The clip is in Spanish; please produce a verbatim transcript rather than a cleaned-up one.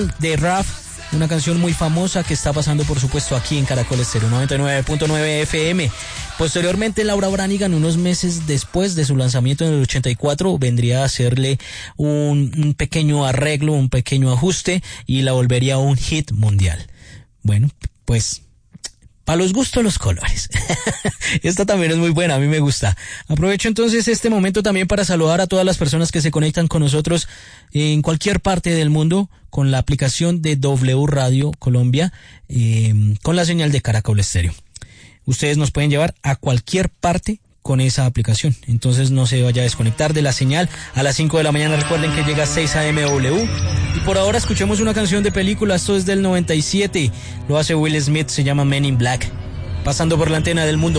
de Raf, una canción muy famosa que está pasando, por supuesto, aquí en Caracol Estéreo noventa y nueve punto nueve F M. Posteriormente, Laura Branigan, unos meses después de su lanzamiento en el ochenta y cuatro, vendría a hacerle un, un pequeño arreglo, un pequeño ajuste, y la volvería un hit mundial. Bueno, pues, para los gustos los colores. Esta también es muy buena, a mí me gusta. Aprovecho entonces este momento también para saludar a todas las personas que se conectan con nosotros en cualquier parte del mundo con la aplicación de W Radio Colombia, eh, con la señal de Caracol Estéreo. Ustedes nos pueden llevar a cualquier parte con esa aplicación, entonces no se vaya a desconectar de la señal. A las cinco de la mañana recuerden que llega seis A M W, y por ahora escuchemos una canción de película. Esto es del noventa y siete, lo hace Will Smith, se llama Men in Black, pasando por la antena del mundo.